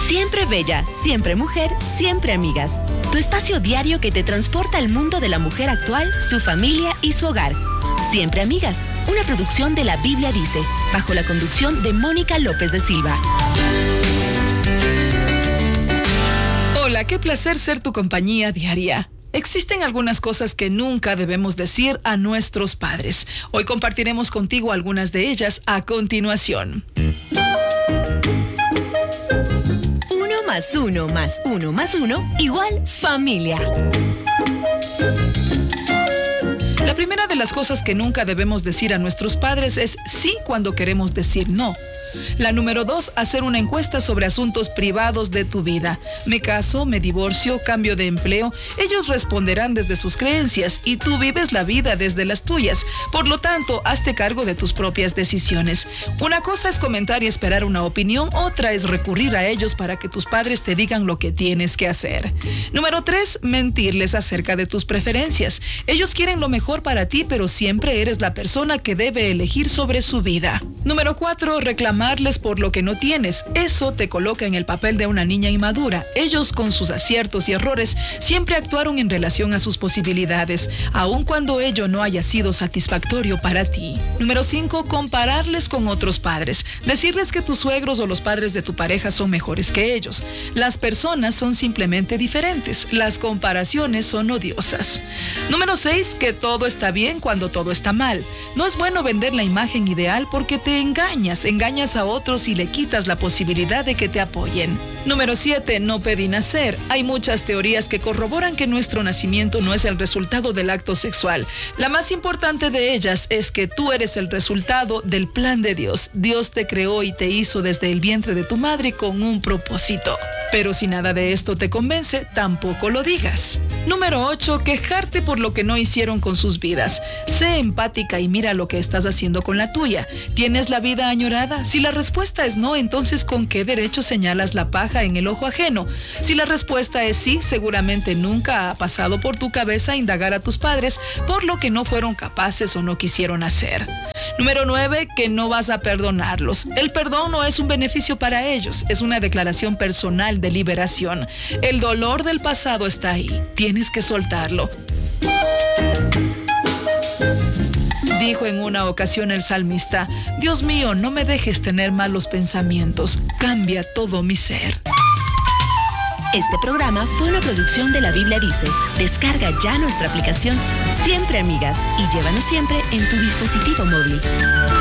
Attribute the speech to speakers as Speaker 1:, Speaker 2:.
Speaker 1: Siempre bella, siempre mujer, siempre amigas. Tu espacio diario que te transporta al mundo de la mujer actual, su familia y su hogar. Siempre Amigas, una producción de La Biblia Dice, bajo la conducción de Mónica López de Silva.
Speaker 2: Hola, qué placer ser tu compañía diaria. Existen algunas cosas que nunca debemos decir a nuestros padres. Hoy compartiremos contigo algunas de ellas a continuación.
Speaker 1: 1 más 1 más 1 igual familia.
Speaker 2: La primera de las cosas que nunca debemos decir a nuestros padres es sí cuando queremos decir no. La número 2, hacer una encuesta sobre asuntos privados de tu vida. Me caso, me divorcio, cambio de empleo. Ellos responderán desde sus creencias y tú vives la vida desde las tuyas. Por lo tanto, hazte cargo de tus propias decisiones. Una cosa es comentar y esperar una opinión, otra es recurrir a ellos para que tus padres te digan lo que tienes que hacer. Número 3, mentirles acerca de tus preferencias. Ellos quieren lo mejor para ti, pero siempre eres la persona que debe elegir sobre su vida. Número 4, reclamarles por lo que no tienes. Eso te coloca en el papel de una niña inmadura. Ellos, con sus aciertos y errores, siempre actuaron en relación a sus posibilidades, aun cuando ello no haya sido satisfactorio para ti. Número 5, compararles con otros padres. Decirles que tus suegros o los padres de tu pareja son mejores que ellos. Las personas son simplemente diferentes. Las comparaciones son odiosas. Número 6, que todo está bien cuando todo está mal. No es bueno vender la imagen ideal porque te engañas a otros y le quitas la posibilidad de que te apoyen. Número 7, no pedí nacer. Hay muchas teorías que corroboran que nuestro nacimiento no es el resultado del acto sexual. La más importante de ellas es que tú eres el resultado del plan de Dios. Dios te creó y te hizo desde el vientre de tu madre con un propósito. Pero si nada de esto te convence, tampoco lo digas. Número 8, quejarte por lo que no hicieron con sus vidas. Sé empática y mira lo que estás haciendo con la tuya. ¿Tienes la vida añorada? Si la respuesta es no, entonces ¿con qué derecho señalas la paja en el ojo ajeno? Si la respuesta es sí, seguramente nunca ha pasado por tu cabeza indagar a tus padres por lo que no fueron capaces o no quisieron hacer. Número 9, que no vas a perdonarlos. El perdón no es un beneficio para ellos, es una declaración personal de liberación. El dolor del pasado está ahí, tienes que soltarlo. Dijo en una ocasión el salmista: Dios mío, no me dejes tener malos pensamientos, cambia todo mi ser.
Speaker 1: Este programa fue una producción de La Biblia Dice. Descarga ya nuestra aplicación Siempre Amigas y llévanos siempre en tu dispositivo móvil.